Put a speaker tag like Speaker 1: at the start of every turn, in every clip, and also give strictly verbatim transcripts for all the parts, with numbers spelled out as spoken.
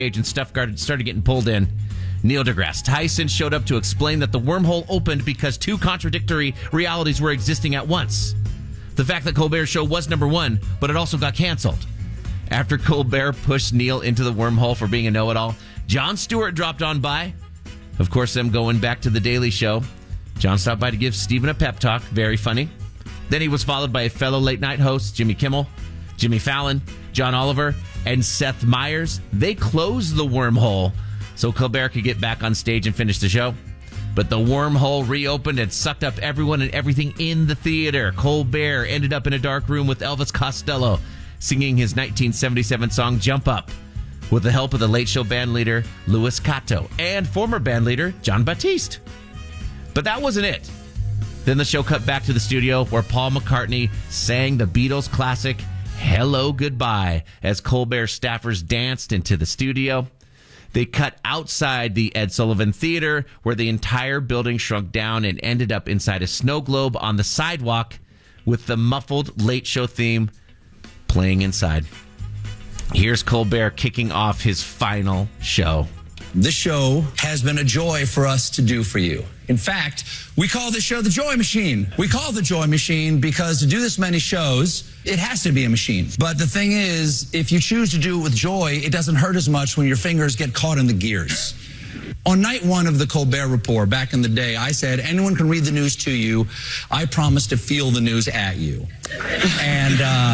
Speaker 1: and stuff started getting pulled in. Neil deGrasse Tyson showed up to explain that the wormhole opened because two contradictory realities were existing at once. The fact that Colbert's show was number one, but it also got canceled. After Colbert pushed Neil into the wormhole for being a know-it-all, Jon Stewart dropped on by. Of course, them going back to The Daily Show. Jon stopped by to give Stephen a pep talk. Very funny. Then he was followed by a fellow late-night host, Jimmy Kimmel, Jimmy Fallon, John Oliver, and Seth Meyers. They closed the wormhole so Colbert could get back on stage and finish the show. But the wormhole reopened and sucked up everyone and everything in the theater. Colbert ended up in a dark room with Elvis Costello singing his nineteen seventy-seven song Jump Up with the help of the Late Show band leader Louis Cato and former band leader Jon Batiste. But that wasn't it. Then the show cut back to the studio where Paul McCartney sang the Beatles classic Hello Goodbye as Colbert staffers danced into the studio. They cut outside the Ed Sullivan Theater where the entire building shrunk down and ended up inside a snow globe on the sidewalk with the muffled Late Show theme playing inside. Here's Colbert kicking off his final show.
Speaker 2: This show has been a joy for us to do for you. In fact, we call this show the Joy Machine. We call it the Joy Machine because to do this many shows, it has to be a machine. But the thing is, if you choose to do it with joy, it doesn't hurt as much when your fingers get caught in the gears. On night one of the Colbert Report, back in the day, I said, anyone can read the news to you. I promise to feel the news at you. And uh,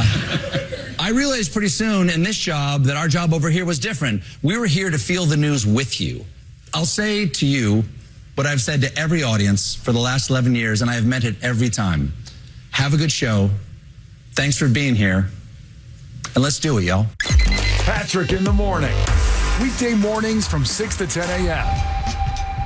Speaker 2: I realized pretty soon in this job that our job over here was different. We were here to feel the news with you. I'll say to you what I've said to every audience for the last eleven years, and I have meant it every time. Have a good show. Thanks for being here. And let's do it, y'all.
Speaker 3: Patrick in the morning. Weekday mornings from six to ten a.m.